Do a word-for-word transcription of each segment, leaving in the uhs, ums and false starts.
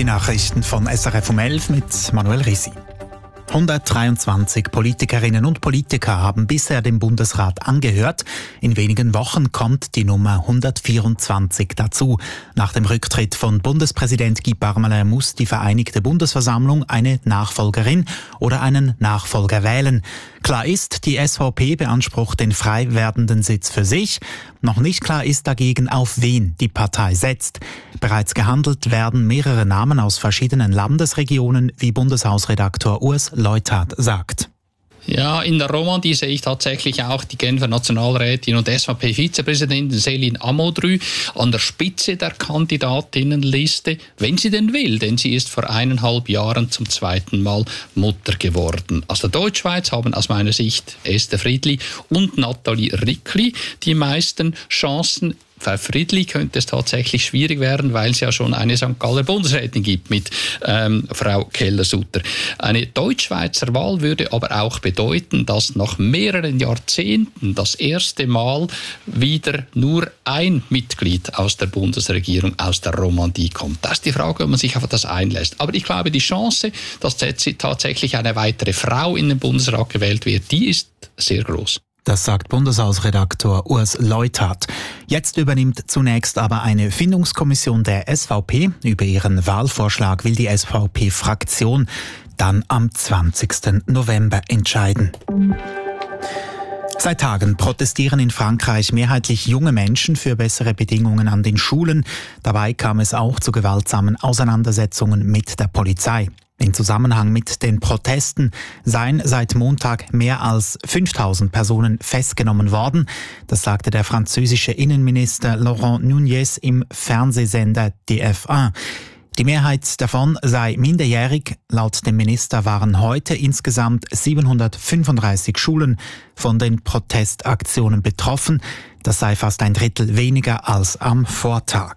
Die Nachrichten von S R F um elf mit Manuel Risi. hundertdreiundzwanzig Politikerinnen und Politiker haben bisher dem Bundesrat angehört. In wenigen Wochen kommt die Nummer hundertvierundzwanzig dazu. Nach dem Rücktritt von Bundespräsident Guy Parmelin muss die Vereinigte Bundesversammlung eine Nachfolgerin oder einen Nachfolger wählen. Klar ist, die S V P beansprucht den frei werdenden Sitz für sich. Noch nicht klar ist dagegen, auf wen die Partei setzt. Bereits gehandelt werden mehrere Namen aus verschiedenen Landesregionen, wie Bundeshausredaktor Urs Leuthard sagt. Ja, in der Romandie sehe ich tatsächlich auch die Genfer Nationalrätin und S V P-Vizepräsidentin Céline Amodru an der Spitze der Kandidatinnenliste, wenn sie denn will, denn sie ist vor eineinhalb Jahren zum zweiten Mal Mutter geworden. Aus der Deutschschweiz haben aus meiner Sicht Esther Friedli und Nathalie Rickli die meisten Chancen. Für Friedli könnte es tatsächlich schwierig werden, weil es ja schon eine Sankt Galler Bundesrätin gibt mit ähm, Frau Keller-Sutter. Eine Deutschschweizer Wahl würde aber auch bedeuten, dass nach mehreren Jahrzehnten das erste Mal wieder nur ein Mitglied aus der Bundesregierung aus der Romandie kommt. Das ist die Frage, ob man sich auf das einlässt. Aber ich glaube, die Chance, dass tatsächlich eine weitere Frau in den Bundesrat gewählt wird, die ist sehr groß. Das sagt Bundeshausredaktor Urs Leuthard. Jetzt übernimmt zunächst aber eine Findungskommission der S V P. Über ihren Wahlvorschlag will die S V P-Fraktion dann am zwanzigsten November entscheiden. Seit Tagen protestieren in Frankreich mehrheitlich junge Menschen für bessere Bedingungen an den Schulen. Dabei kam es auch zu gewaltsamen Auseinandersetzungen mit der Polizei. In Zusammenhang mit den Protesten seien seit Montag mehr als fünftausend Personen festgenommen worden. Das sagte der französische Innenminister Laurent Nunez im Fernsehsender D F eins. Die Mehrheit davon sei minderjährig. Laut dem Minister waren heute insgesamt siebenhundertfünfunddreißig Schulen von den Protestaktionen betroffen. Das sei fast ein Drittel weniger als am Vortag.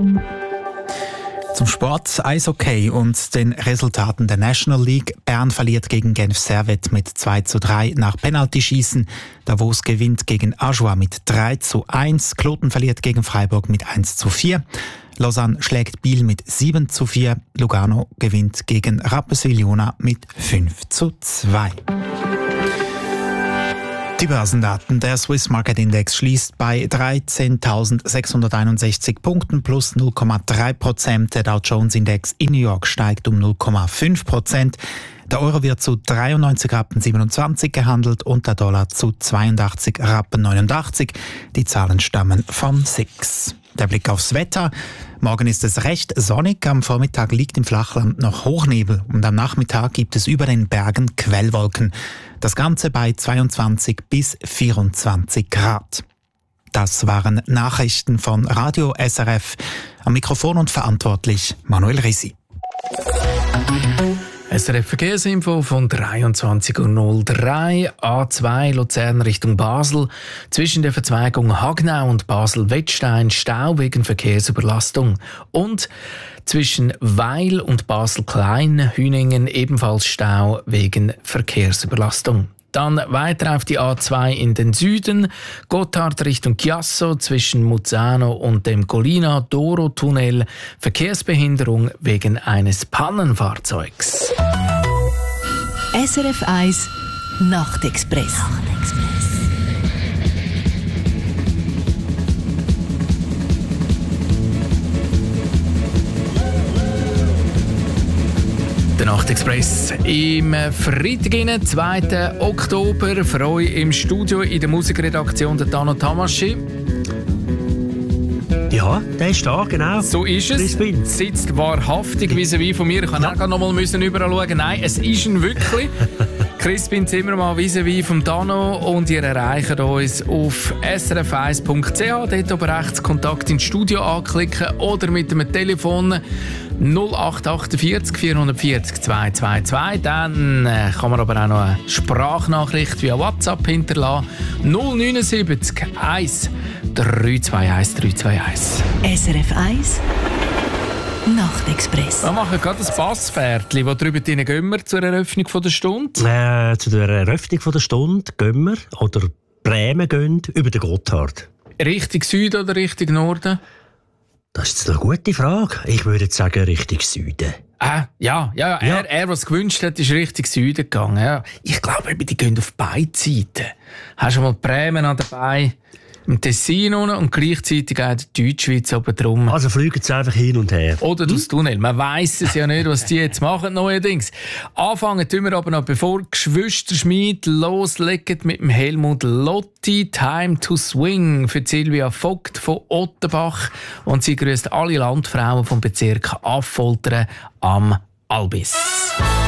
Zum Sport, Eishockey und den Resultaten der National League. Bern verliert gegen Genf Servette mit zwei zu drei nach Penaltyschießen. Davos gewinnt gegen Ajoie mit drei zu eins. Kloten verliert gegen Freiburg mit eins zu vier. Lausanne schlägt Biel mit sieben zu vier. Lugano gewinnt gegen Rapperswil-Jona mit fünf zu zwei. Die Börsendaten. Der Swiss Market Index schließt bei dreizehntausendsechshunderteinundsechzig Punkten plus null Komma drei Prozent. Der Dow Jones Index in New York steigt um null Komma fünf Prozent. Der Euro wird zu dreiundneunzig Rappen siebenundzwanzig gehandelt und der Dollar zu zweiundachtzig Rappen neunundachtzig. Die Zahlen stammen von S I X. Der Blick aufs Wetter. Morgen ist es recht sonnig, am Vormittag liegt im Flachland noch Hochnebel und am Nachmittag gibt es über den Bergen Quellwolken. Das Ganze bei zweiundzwanzig bis vierundzwanzig Grad. Das waren Nachrichten von Radio S R F. Am Mikrofon und verantwortlich Manuel Risi. S R F Verkehrsinfo von dreiundzwanzig Uhr null drei, A zwei Luzern Richtung Basel. Zwischen der Verzweigung Hagnau und Basel-Wettstein Stau wegen Verkehrsüberlastung. Und zwischen Weil und Basel-Klein-Hüningen ebenfalls Stau wegen Verkehrsüberlastung. Dann weiter auf die A zwei in den Süden, Gotthard Richtung Chiasso zwischen Muzzano und dem Collina-Doro-Tunnel, Verkehrsbehinderung wegen eines Pannenfahrzeugs. S R F eins Nachtexpress. Nachtexpress. Der Nachtexpress im Freitag, zweiten Oktober. Für euch im Studio in der Musikredaktion der Dano Tamaschi. Ja, der ist da, genau. So ist es. Sitzt wahrhaftig vis-à-vis von mir. Ich kann ja auch noch mal überall schauen. Nein, es ist ihn wirklich. Crispin Zimmermann vis-à-vis vom Dano und ihr erreicht uns auf s r f eins punkt c h. Dort oben rechts Kontakt ins Studio anklicken oder mit dem Telefon null acht achtundvierzig vierhundertvierzig zweihundertzweiundzwanzig. Dann äh, kann man aber auch noch eine Sprachnachricht via WhatsApp hinterlassen. null neun sieben eins drei zwei eins drei zwei eins. S R F eins Nachtexpress. Wir machen gerade ein Passpferdchen. Wo drüber gehen wir zur Eröffnung der Stunde? Äh, zu der Eröffnung der Stunde gehen wir, oder Bremen gehen, über den Gotthard. Richtung Süden oder Richtung Norden? Das ist eine gute Frage. Ich würde jetzt sagen, Richtung Süden. Ah, ja, ja, ja. Er, er, was gewünscht hat, ist Richtung Süden gegangen. Ja. Ich glaube, die gehen auf beide Seiten. Hast du schon mal die Bremen an dabei? Im Tessin unten und gleichzeitig auch die Deutschschweiz oben drum. Also fliegen sie einfach hin und her. Oder durchs Tunnel. Man weiss es ja nicht, was die jetzt machen neuerdings. Anfangen tun wir aber noch, bevor Geschwisterschmied loslegen mit dem Helmut Lotti. Time to Swing für Silvia Vogt von Ottenbach. Und sie grüßt alle Landfrauen vom Bezirk Affoltern am Albis.